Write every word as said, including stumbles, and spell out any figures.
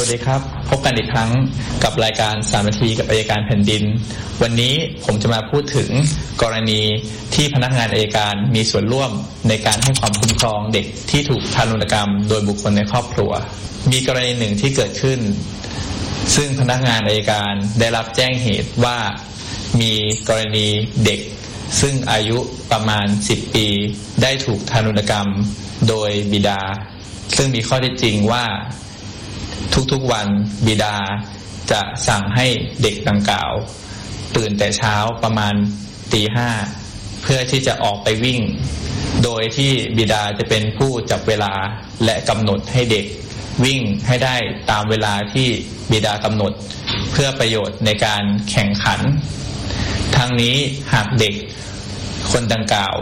วัสดีครับพบกันอีกครั้งกับรายการสามนาทีกับอัยการแผ่นดินวันนี้ผมจะมาพูดถึงกรณีที่พนักงานอัยการมีส่วนร่วมในการให้ความคุ้มครองเด็กที่ถูกทารุณกรรมโดยบุคคลในครอบครัวมีกรณีหนึ่งที่เกิดขึ้นซึ่งพนักงานอัยการได้รับแจ้งเหตุว่ามีกรณีเด็กซึ่งอายุประมาณสิบปีได้ถูกทารุณกรรมโดยบิดาซึ่งมีข้อเท็จจริงว่าทุกๆวันบิดาจะสั่งให้เด็กดังกล่าวตื่นแต่เช้าประมาณตีห้าเพื่อที่จะออกไปวิ่งโดยที่บิดาจะเป็นผู้จับเวลาและกำหนดให้เด็กวิ่งให้ได้ตามเวลาที่บิดากำหนดเพื่อประโยชน์ในการแข่งขันทั้งนี้หากเด็กคนดังกล่าว